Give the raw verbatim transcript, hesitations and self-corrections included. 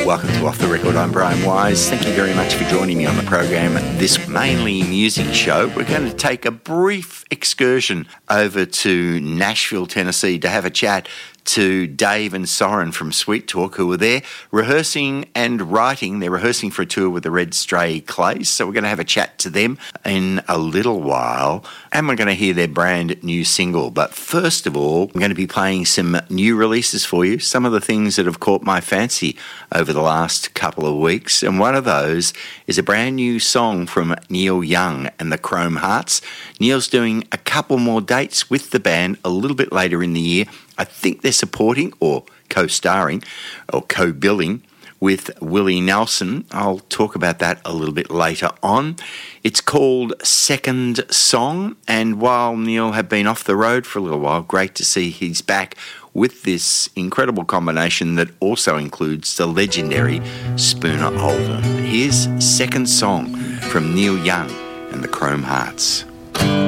Welcome to Off the Record. I'm Brian Wise. Thank you very much for joining me on the program. This mainly music show, we're going to take a brief excursion over to Nashville, Tennessee to have a chat to Dave and Soren from Sweet Talk, who were there rehearsing and writing. They're rehearsing for a tour with the Red Stray Clays, so we're going to have a chat to them in a little while, and we're going to hear their brand new single. But first of all, I'm going to be playing some new releases for you, some of the things that have caught my fancy over the last couple of weeks, and one of those is a brand new song from Neil Young and the Chrome Hearts. Neil's doing a couple more dates with the band a little bit later in the year. I think they're supporting or co-starring or co-billing with Willie Nelson. I'll talk about that a little bit later on. It's called Second Song, and while Neil had been off the road for a little while, great to see he's back with this incredible combination that also includes the legendary Spooner Oldham. Here's Second Song from Neil Young and the Chrome Hearts.